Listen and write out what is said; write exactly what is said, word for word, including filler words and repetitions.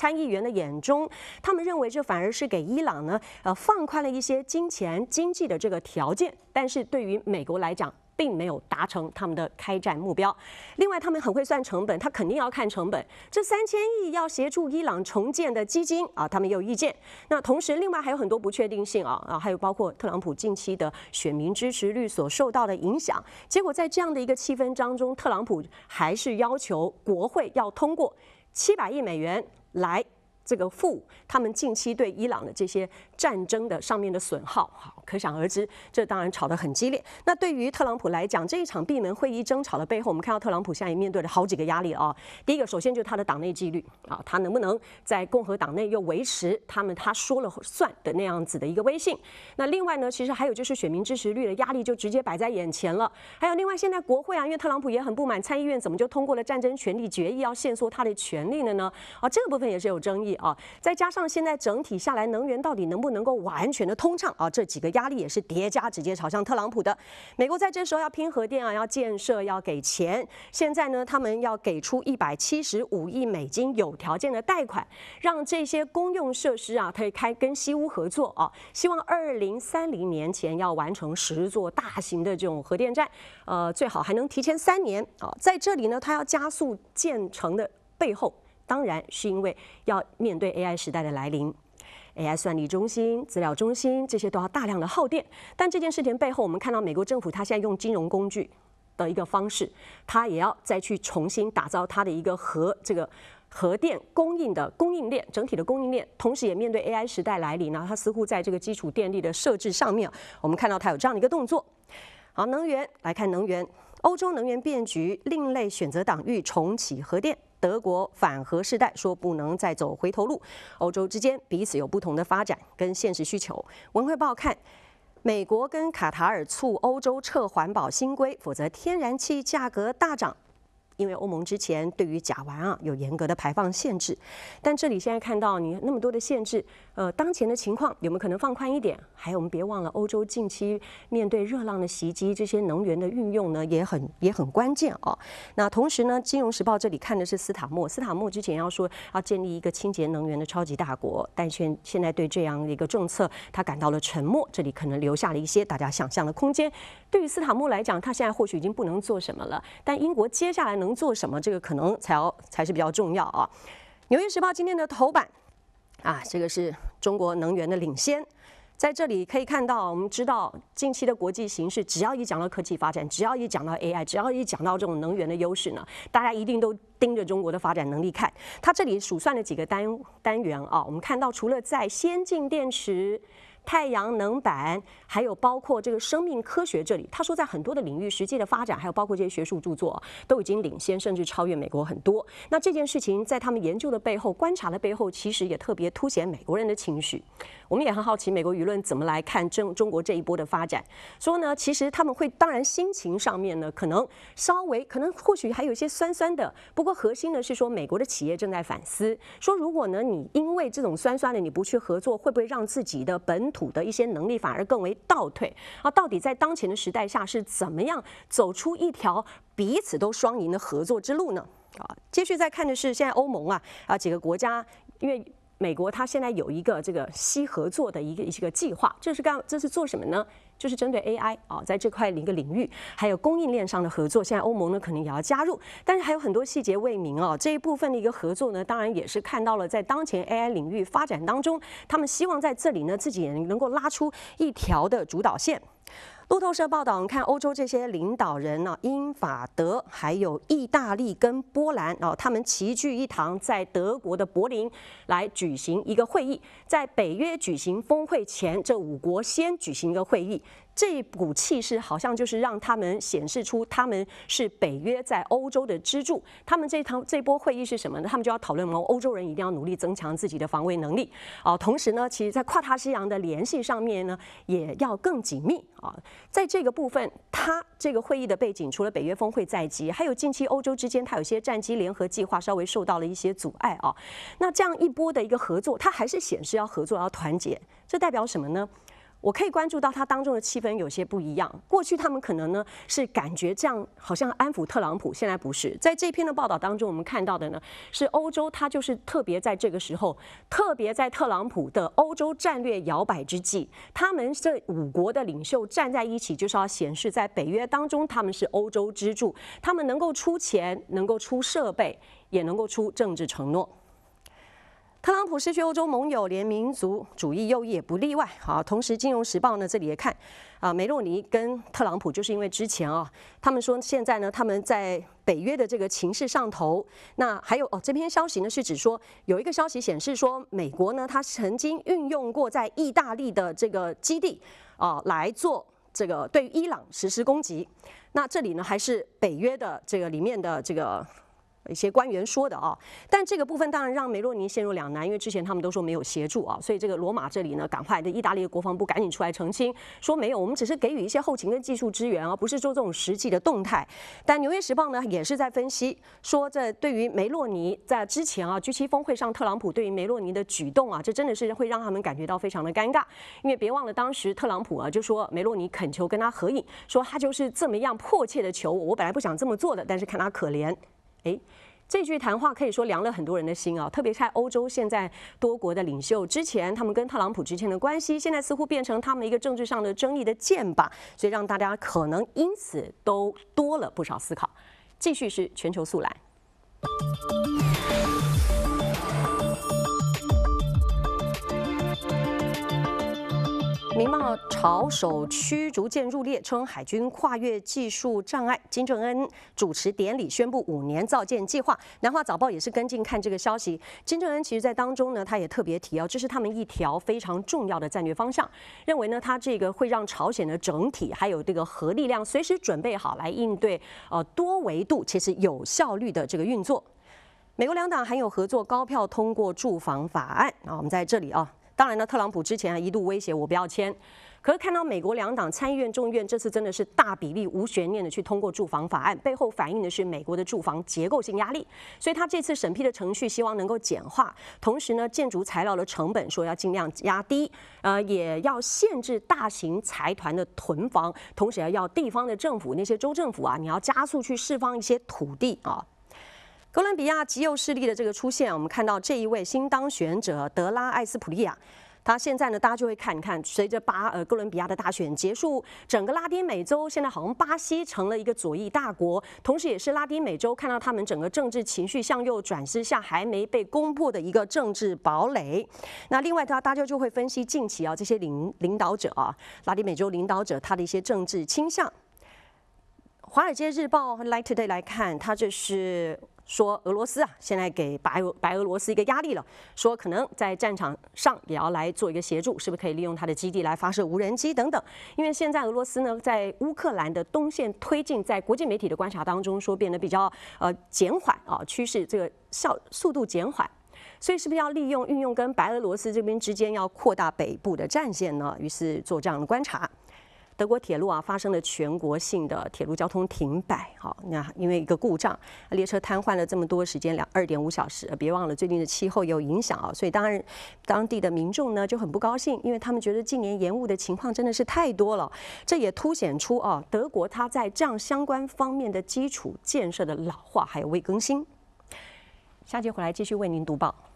参议员的眼中，他们认为这反而是给伊朗呢，呃，放宽了一些金钱经济的这个条件，但是对于美国来讲，并没有达成他们的开战目标。另外，他们很会算成本，他肯定要看成本。这三千亿要协助伊朗重建的基金啊，他们也有意见。那同时，另外还有很多不确定性啊啊，还有包括特朗普近期的选民支持率所受到的影响。结果在这样的一个气氛当中，特朗普还是要求国会要通过七百亿美元来这个付他们近期对伊朗的这些战争的上面的损耗，好，可想而知，这当然吵得很激烈。那对于特朗普来讲，这一场闭门会议争吵的背后，我们看到特朗普现在也面对了好几个压力啊。第一个，首先就是他的党内纪律啊，他能不能在共和党内又维持他们他说了算的那样子的一个威信？那另外呢，其实还有就是选民支持率的压力就直接摆在眼前了。还有另外，现在国会啊，因为特朗普也很不满参议院怎么就通过了战争权利决议，要限缩他的权利了呢？啊，这个部分也是有争议啊。再加上现在整体下来，能源到底能不能够完全的通畅啊？这几个压力也是叠加，直接朝向特朗普的。美国在这时候要拼核电啊，要建设，要给钱。现在呢，他们要给出一百七十五亿美金有条件的贷款，让这些公用设施啊，可以开跟西屋合作啊，希望二零三零年前要完成十座大型的这种核电站，呃，最好还能提前三年啊。在这里呢，它要加速建成的背后。当然是因为要面对 A I 时代的来临 ，A I 算力中心、资料中心这些都要大量的耗电。但这件事情背后，我们看到美国政府它现在用金融工具的一个方式，它也要再去重新打造它的一个核这个核电供应的供应链，整体的供应链，同时也面对 A I 时代来临呢，它似乎在这个基础电力的设置上面，我们看到它有这样的一个动作。好，能源来看能源，欧洲能源变局，另类选择党域重启核电。德国反核世代说不能再走回头路，欧洲之间彼此有不同的发展跟现实需求。文汇报看，美国跟卡塔尔促欧洲撤环保新规，否则天然气价格大涨。因为欧盟之前对于甲烷啊有严格的排放限制，但这里现在看到你那么多的限制，呃，当前的情况有没有可能放宽一点？还有我们别忘了，欧洲近期面对热浪的袭击，这些能源的运用呢也很也很关键啊。那同时呢，《金融时报》这里看的是斯塔默，斯塔默之前要说要建立一个清洁能源的超级大国，但现现在对这样的一个政策，他感到了沉默，这里可能留下了一些大家想象的空间。对于斯塔默来讲，他现在或许已经不能做什么了，但英国接下来能做什么，这个可能才要才是比较重要啊。《纽约时报》今天的头版啊，这个是中国能源的领先。在这里可以看到，我们知道近期的国际形势，只要一讲到科技发展，只要一讲到 A I， 只要一讲到这种能源的优势呢，大家一定都盯着中国的发展能力看。它这里数算了几个单单元啊，我们看到除了在先进电池、太阳能板，还有包括这个生命科学这里，他说在很多的领域实际的发展，还有包括这些学术著作，都已经领先甚至超越美国很多。那这件事情在他们研究的背后、观察的背后，其实也特别凸显美国人的情绪。我们也很好奇美国舆论怎么来看中中国这一波的发展。说呢，其实他们会当然心情上面呢，可能稍微可能或许还有一些酸酸的，不过核心呢是说美国的企业正在反思，说如果呢你因为这种酸酸的你不去合作，会不会让自己的本土的一些能力反而更为倒退啊？到底在当前的时代下是怎么样走出一条彼此都双赢的合作之路呢？啊，接续再看的是现在欧盟啊啊几个国家，因为美国它现在有一个这个西合作的一个一个计划，这是干这是做什么呢？就是针对 A I 啊，在这块一个领域，还有供应链上的合作，现在欧盟呢可能也要加入，但是还有很多细节未明啊。这一部分的一个合作呢，当然也是看到了在当前 A I 领域发展当中，他们希望在这里呢自己也能够拉出一条的主导线。路透社报道，我们看欧洲这些领导人呢、啊，英法德还有意大利跟波兰啊，他们齐聚一堂，在德国的柏林来举行一个会议。在北约举行峰会前，这五国先举行一个会议。这一股气势好像就是让他们显示出他们是北约在欧洲的支柱。他们这堂这波会议是什么呢？他们就要讨论欧洲人一定要努力增强自己的防卫能力啊。同时呢，其实在跨大西洋的联系上面呢，也要更紧密啊。在这个部分，它这个会议的背景，除了北约峰会在即，还有近期欧洲之间它有些战机联合计划稍微受到了一些阻碍啊。那这样一波的一个合作，它还是显示要合作要团结，这代表什么呢？ 我可以关注到它当中的气氛有些不一样。过去他们可能呢是感觉这样好像安抚特朗普，现在不是。在这篇的报道当中，我们看到的呢是欧洲，它就是特别在这个时候，特别在特朗普的欧洲战略摇摆之际，他们这五国的领袖站在一起，就是要显示在北约当中他们是欧洲支柱，他们能够出钱，能够出设备，也能够出政治承诺。特朗普失去欧洲盟友，连民族主义右翼也不例外。好，同时《金融时报》呢这里也看啊，梅洛尼跟特朗普就是因为之前啊，他们说现在呢他们在北约的这个情势上头。那还有哦，这篇消息呢是指说有一个消息显示说，美国呢他曾经运用过在意大利的这个基地啊来做这个对伊朗实施攻击。那这里呢还是北约的这个里面的这个。一些官员说的啊，但这个部分当然让梅洛尼陷入两难，因为之前他们都说没有协助啊，所以这个罗马这里呢，赶快的意大利的国防部赶紧出来澄清，说没有，我们只是给予一些后勤跟技术支援啊，不是做这种实际的动态。但《纽约时报》呢也是在分析说，这对于梅洛尼在之前啊 G 七 峰会上，特朗普对于梅洛尼的举动啊，这真的是会让他们感觉到非常的尴尬，因为别忘了当时特朗普啊就说梅洛尼恳求跟他合影，说他就是这么样迫切的求我，我本来不想这么做的，但是看他可怜。哎，这句谈话可以说凉了很多人的心啊，特别在欧洲现在多国的领袖之前，他们跟特朗普之间的关系，现在似乎变成他们一个政治上的争议的箭靶，所以让大家可能因此都多了不少思考。继续是全球速览。民贸朝首驱逐舰入列，称海军跨越技术障碍。金正恩主持典礼宣布五年造舰计划。南华早报也是跟进看这个消息。金正恩其实在当中呢，他也特别提到，这是他们一条非常重要的战略方向，认为呢，他这个会让朝鲜的整体还有这个核力量随时准备好来应对呃多维度其实有效率的这个运作。美国两党还有合作高票通过驻防法案啊，我们在这里啊。当然呢，特朗普之前还一度威胁我不要签，可是看到美国两党参议院、众议院这次真的是大比例无悬念的去通过驻防法案，背后反映的是美国的住房结构性压力，所以他这次审批的程序希望能够简化，同时呢，建筑材料的成本说要尽量压低，呃，也要限制大型财团的囤房，同时要要地方的政府那些州政府啊，你要加速去释放一些土地啊。哥伦比亚极右势力的这个出现，我们看到这一位新当选者德拉艾斯普利亚，他现在呢，大家就会看看，随着巴呃哥伦比亚的大选结束，整个拉丁美洲现在好像巴西成了一个左翼大国，同时也是拉丁美洲看到他们整个政治情绪向右转之下还没被攻破的一个政治堡垒。那另外，大大家就会分析近期啊这些领领导者啊，拉丁美洲领导者他的一些政治倾向。华尔街日报和 Light Today 来看，他这是说俄罗斯啊，现在给白俄白俄罗斯一个压力了，说可能在战场上也要来做一个协助，是不是可以利用它的基地来发射无人机等等？因为现在俄罗斯呢，在乌克兰的东线推进，在国际媒体的观察当中说变得比较呃减缓啊，趋势这个效速度减缓。所以是不是要利用运用跟白俄罗斯这边之间要扩大北部的战线呢？于是做这样的观察。德国铁路啊发生了全国性的铁路交通停摆，好，那因为一个故障，列车瘫痪了这么多时间，两二点五小时。别忘了最近的气候也有影响啊，所以当然当地的民众呢就很不高兴，因为他们觉得近年延误的情况真的是太多了。这也凸显出啊，德国它在这样相关方面的基础建设的老化还有未更新。下节回来继续为您读报。